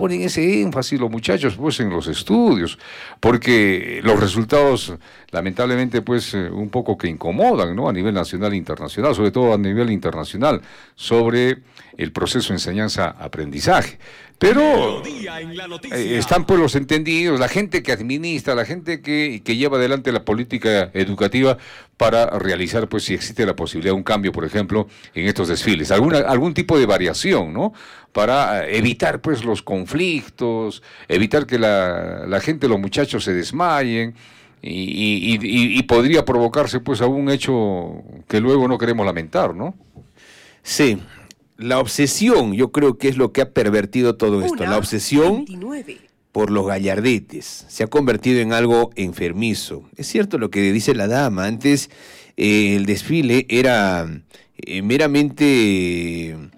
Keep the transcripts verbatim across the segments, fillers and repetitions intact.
ponen ese énfasis los muchachos pues en los estudios, porque los resultados lamentablemente pues un poco que incomodan, ¿no? A nivel nacional e internacional, sobre todo a nivel internacional, sobre el proceso de enseñanza-aprendizaje. Pero eh, están pues los entendidos, la gente que administra, la gente que, que lleva adelante la política educativa para realizar, pues si existe la posibilidad de un cambio, por ejemplo, en estos desfiles, alguna, algún tipo de variación, ¿no? Para evitar pues los conflictos, evitar que la, la gente, los muchachos se desmayen y, y, y, y podría provocarse pues algún hecho que luego no queremos lamentar, ¿no? Sí. La obsesión, yo creo que es lo que ha pervertido todo esto. Una, la obsesión veintinueve. Por los gallardetes se ha convertido en algo enfermizo. Es cierto lo que dice la dama. Antes eh, el desfile era eh, meramente, eh,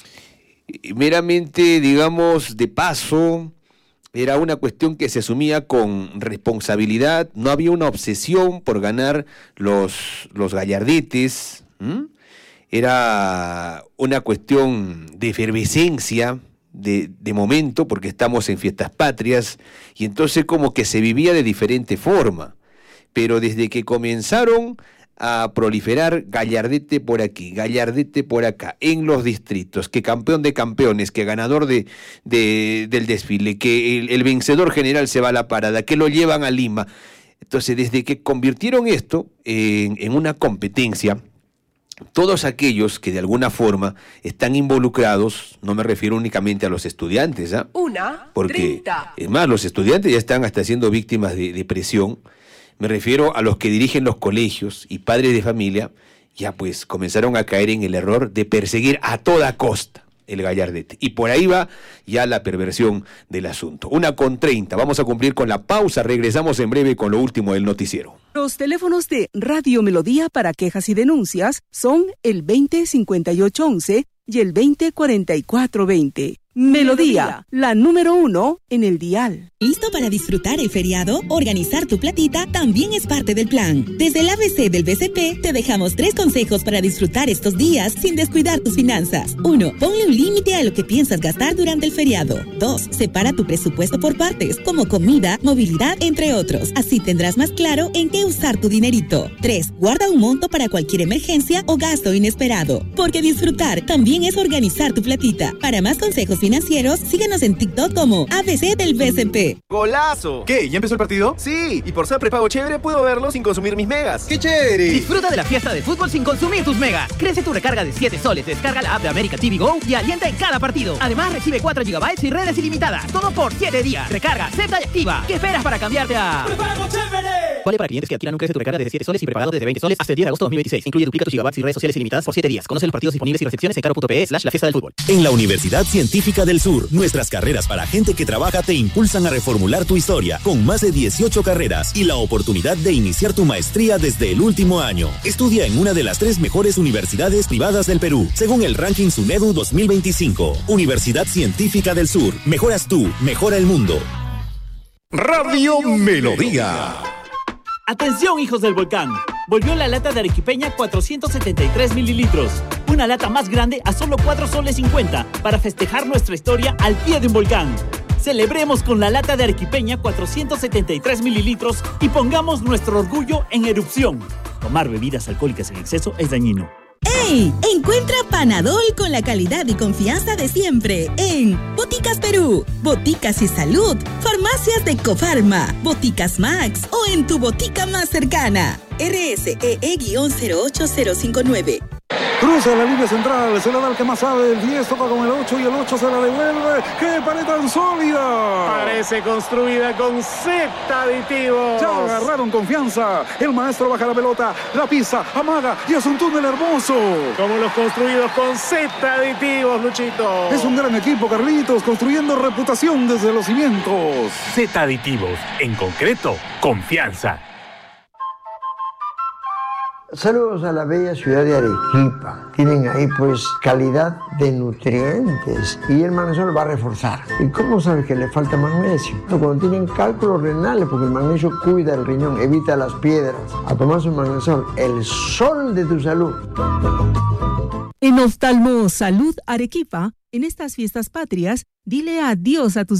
meramente, digamos, de paso. Era una cuestión que se asumía con responsabilidad. No había una obsesión por ganar los, los gallardetes. ¿Mm? Era una cuestión de efervescencia, de, de momento, porque estamos en fiestas patrias, y entonces como que se vivía de diferente forma. Pero desde que comenzaron a proliferar gallardete por aquí, gallardete por acá, en los distritos, que campeón de campeones, que ganador de, de, del desfile, que el, el vencedor general se va a la parada, que lo llevan a Lima. Entonces, desde que convirtieron esto en, en una competencia, todos aquellos que de alguna forma están involucrados, no me refiero únicamente a los estudiantes, ¿ah? Una, porque treinta. Es más, los estudiantes ya están hasta siendo víctimas de, de presión. Me refiero a los que dirigen los colegios y padres de familia, ya pues comenzaron a caer en el error de perseguir a toda costa el gallardete. Y por ahí va ya la perversión del asunto. Una con treinta, vamos a cumplir con la pausa, regresamos en breve con lo último del noticiero. Los teléfonos de Radio Melodía para quejas y denuncias son el veinte cincuenta y ocho once y el veinte cuarenta y cuatro veinte. Melodía, la número uno en el dial. ¿Listo para disfrutar el feriado? Organizar tu platita también es parte del plan. Desde el A B C del B C P te dejamos tres consejos para disfrutar estos días sin descuidar tus finanzas. Uno, ponle un límite a lo que piensas gastar durante el feriado. Dos, separa tu presupuesto por partes, como comida, movilidad, entre otros. Así tendrás más claro en qué usar tu dinerito. Tres, guarda un monto para cualquier emergencia o gasto inesperado. Porque disfrutar también es organizar tu platita. Para más consejos financieros, síguenos en TikTok como A B C del B C P. ¡Golazo! ¿Qué? ¿Ya empezó el partido? Sí, y por ser prepago chévere puedo verlo sin consumir mis megas. ¡Qué chévere! Disfruta de la fiesta de fútbol sin consumir tus megas. Crece tu recarga de siete soles, descarga la app de América T V Go y alienta en cada partido. Además recibe cuatro gigabytes y redes ilimitadas. Todo por siete días. Recarga, acepta y activa. ¿Qué esperas para cambiarte a prepago chévere? Vale para clientes que adquieran un Crece tu recarga desde siete soles y prepagado desde veinte soles hasta el diez de agosto de dos mil veintiséis. Incluye duplica tus gigabytes y redes sociales ilimitadas por siete días. Conoce los partidos disponibles y recepciones en caro.pe slash la fiesta del fútbol. En la Universidad Científica del Sur, nuestras carreras para gente que trabaja te impulsan a reformular tu historia, con más de dieciocho carreras y la oportunidad de iniciar tu maestría desde el último año. Estudia en una de las tres mejores universidades privadas del Perú, según el ranking SUNEDU dos mil veinticinco. Universidad Científica del Sur. Mejoras tú, mejora el mundo. Radio Melodía. Atención, hijos del volcán. Volvió la lata de arequipeña cuatrocientos setenta y tres mililitros. Una lata más grande a solo cuatro soles cincuenta para festejar nuestra historia al pie de un volcán. Celebremos con la lata de arequipeña cuatrocientos setenta y tres mililitros y pongamos nuestro orgullo en erupción. Tomar bebidas alcohólicas en exceso es dañino. ¡Ey! Encuentra Panadol con la calidad y confianza de siempre en Boticas Perú, Boticas y Salud, Farmacias de Cofarma, Boticas Max o en tu botica más cercana. R S E E cero ocho cero cinco nueve. Cruza la línea central, se la da el que más sabe, el diez toca con el ocho y el ocho se la devuelve. ¡Qué pared tan sólida! Parece construida con Z aditivos. Ya agarraron confianza. El maestro baja la pelota, la pisa, amaga y es un túnel hermoso. Como los construidos con Z aditivos, Luchito. Es un gran equipo, Carlitos, construyendo reputación desde los cimientos. Z aditivos, en concreto, confianza. Saludos a la bella ciudad de Arequipa. Tienen ahí pues calidad de nutrientes y el magnesio va a reforzar. ¿Y cómo sabes que le falta magnesio? Cuando tienen cálculos renales, porque el magnesio cuida el riñón, evita las piedras. A tomar su magnesio, el sol de tu salud. En Oftalmo Salud Arequipa, en estas fiestas patrias, dile adiós a tus